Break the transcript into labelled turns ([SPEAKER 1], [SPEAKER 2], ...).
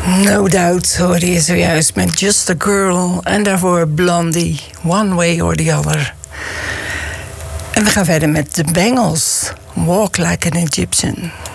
[SPEAKER 1] No Doubt hoorde je zojuist met Just a Girl en daarvoor Blondie, One Way or the Other. En we gaan verder met de Bangles, Walk Like an Egyptian.